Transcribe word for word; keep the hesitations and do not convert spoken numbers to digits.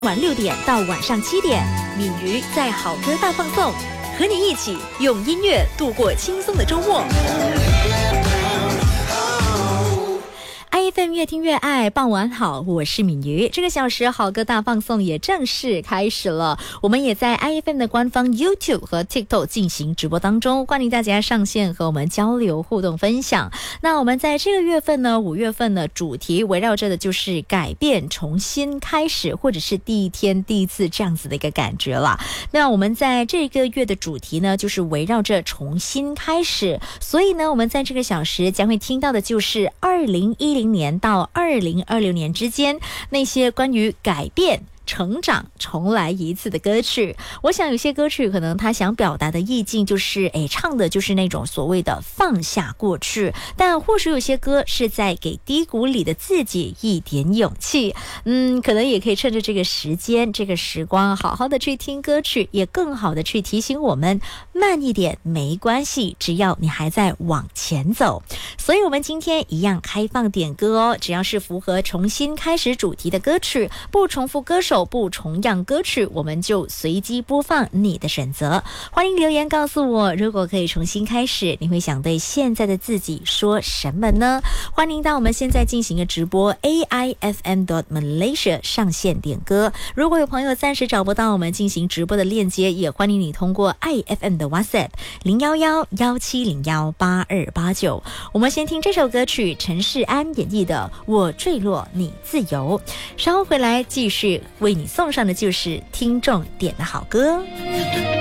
晚六点到晚上七点，敏瑜在好歌大放送，和你一起用音乐度过轻松的周末。I F M 越听越爱，傍晚好，我是敏瑜。这个小时好歌大放送也正式开始了，我们也在 I F M 的官方 YouTube 和 TikTok 进行直播当中，欢迎大家上线和我们交流互动分享。那我们在这个月份呢，五月份呢，主题围绕着的就是改变、重新开始，或者是第一天第一次这样子的一个感觉了。那我们在这个月的主题呢，就是围绕着重新开始，所以呢，我们在这个小时将会听到的就是二零一零年到二零二六年之间那些关于改变、成长、重来一次的歌曲。我想有些歌曲可能他想表达的意境就是诶，唱的就是那种所谓的放下过去，但或许有些歌是在给低谷里的自己一点勇气。嗯，可能也可以趁着这个时间这个时光好好的去听歌曲，也更好的去提醒我们慢一点没关系，只要你还在往前走。所以我们今天一样开放点歌哦，只要是符合重新开始主题的歌曲，不重复歌手，不重样歌曲，我们就随机播放你的选择。欢迎留言告诉我，如果可以重新开始，你会想对现在的自己说什么呢？欢迎到我们现在进行的直播 A I F M dot Malaysia 上线点歌。如果有朋友暂时找不到我们进行直播的链接，也欢迎你通过 I F M 的 WhatsApp 零一一一七零一八二八九。我们先听这首歌曲，陈世安演绎的《我坠落你自由》，稍后回来继续为你送上的就是听众点的好歌。